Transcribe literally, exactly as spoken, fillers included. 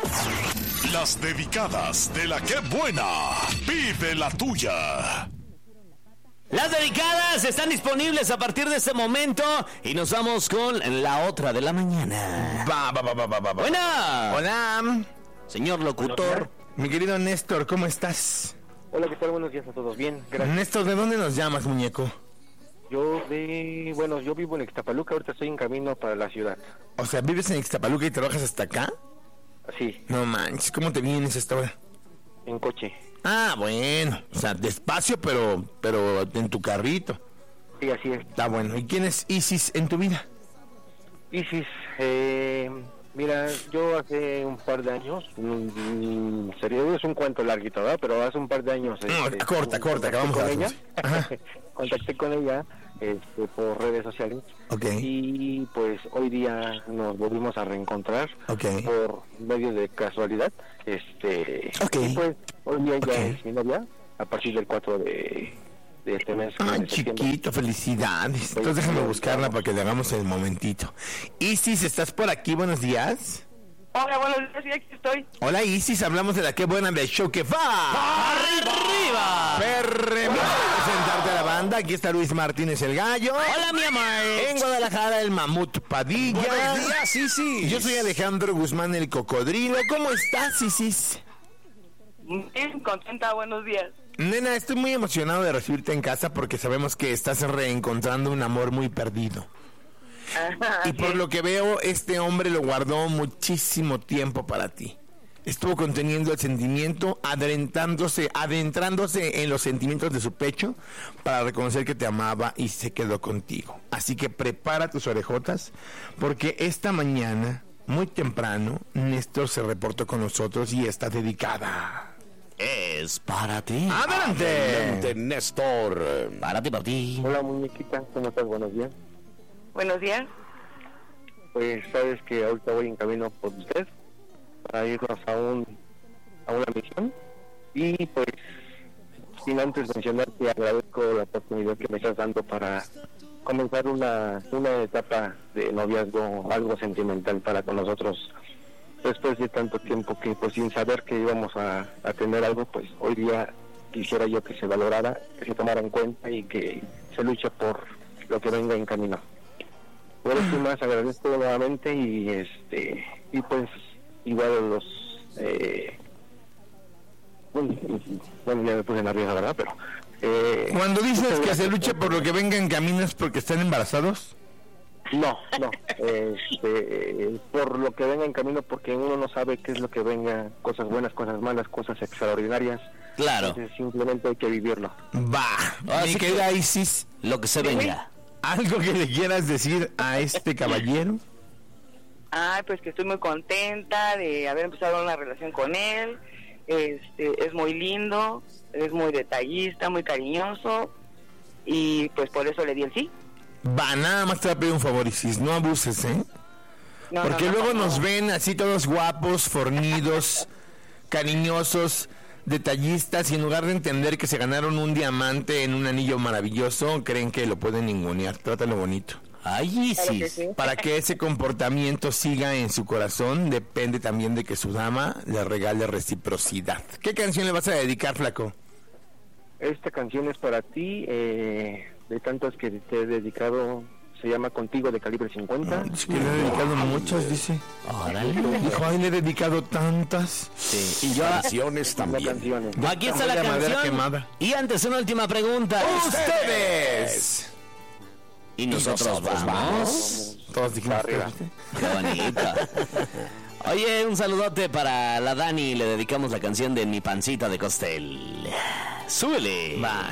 Las dedicadas de la que buena. Pide la tuya. Las dedicadas están disponibles a partir de este momento y nos vamos con la otra de la mañana. Va, va, va, va, va, va. Buena. Hola. Señor locutor. Mi querido Néstor, ¿cómo estás? Hola, ¿qué tal? Buenos días a todos. Bien, gracias. Néstor, ¿de dónde nos llamas, muñeco? Yo de... Bueno, yo vivo en Ixtapaluca, ahorita estoy en camino para la ciudad. O sea, ¿vives en Ixtapaluca y trabajas hasta acá? Sí. No manches, ¿cómo te vienes a esta hora? En coche. Ah, bueno, o sea, despacio, pero pero en tu carrito. Sí, así es. Está bueno. ¿Y quién es Isis en tu vida? Isis, eh... Mira, yo hace un par de años, mmm, serio, es un cuento larguito, ¿verdad? Pero hace un par de años... No, este, corta, corta, que vamos con a ella. hacer. Contacté con ella este, por redes sociales. Ok. Y pues hoy día nos volvimos a reencontrar Ok. por medio de casualidad. Este, Ok. Y pues hoy día ya Ok. es mi novia, a partir del cuatro de, de este mes. Ah, de septiembre. chiquito, felicidades. Entonces déjame buscarla para que le hagamos el momentito. Isis, ¿estás por aquí? Buenos días. Hola, buenos días, sí, aquí estoy. Hola Isis, hablamos de la que buena del show que va. ¡Arriba! Perre, vamos a presentarte a la banda. Aquí está Luis Martínez el Gallo. Hola, mi amor. En Guadalajara el Mamut Padilla. Buenos días, Isis. Yo soy Alejandro Guzmán el Cocodrilo. ¿Cómo estás, Isis? Bien, contenta, buenos días. Nena, estoy muy emocionado de recibirte en casa porque sabemos que estás reencontrando un amor muy perdido. Ajá, Y por sí. lo que veo, este hombre lo guardó muchísimo tiempo para ti. Estuvo conteniendo el sentimiento, adentrándose, adentrándose en los sentimientos de su pecho para reconocer que te amaba y se quedó contigo. Así que prepara tus orejotas porque esta mañana, muy temprano, Néstor se reportó con nosotros y está dedicada. Es para ti. ¡Adelante! Adelante, Néstor. Para ti, para ti. Hola, muñequita, ¿cómo estás? Buenos días. Buenos días. Pues sabes que ahorita voy en camino por usted para irnos a un a una misión y pues sin antes mencionar que agradezco la oportunidad que me estás dando para comenzar una una etapa de noviazgo algo sentimental para con nosotros después de tanto tiempo que pues sin saber que íbamos a, a tener algo, pues hoy día quisiera yo que se valorara, que se tomara en cuenta y que se luche por lo que venga en camino. Por eso más agradezco nuevamente y este y pues igual los eh, bueno, bueno ya me puse nerviosa, ¿verdad? Pero eh, Cuando dices que se luche por lo que venga en camino es porque están embarazados. no, no, este, por lo que venga en camino, porque uno no sabe qué es lo que venga, cosas buenas, cosas malas, cosas extraordinarias. Claro. Entonces simplemente hay que vivirlo. Va, Ahora mi sí que- querida Isis, Lo que se venga. ¿algo que le quieras decir a este caballero? Ay, pues que estoy muy contenta de haber empezado una relación con él. Este, es muy lindo, es muy detallista, muy cariñoso y pues por eso le di el sí. Va, nada más te voy a pedir un favor, Isis, no abuses, ¿eh? No, Porque no, no, luego no. nos ven así todos guapos, fornidos, cariñosos, detallistas, y en lugar de entender que se ganaron un diamante en un anillo maravilloso, creen que lo pueden ningunear. Trátalo bonito. Ay, Claro que Isis. sí. Para que ese comportamiento siga en su corazón, depende también de que su dama le regale reciprocidad. ¿Qué canción le vas a dedicar, flaco? Esta canción es para ti, eh, de tantas que te he dedicado, se llama Contigo de Calibre cincuenta. Es que le he dedicado muchas, dice. Órale. Dijo, ay, le he dedicado tantas. Sí. Y yo, Canciones La también. canción es- aquí está la Huele a madera canción. quemada. Y antes, una última pregunta. ¡Ustedes! Y nosotros vamos. Todos dijimos Arriba. ¿viste? Qué bonita. Oye, un saludote para la Dani. Le dedicamos la canción de Mi Pancita de Costel. Súbele. Va,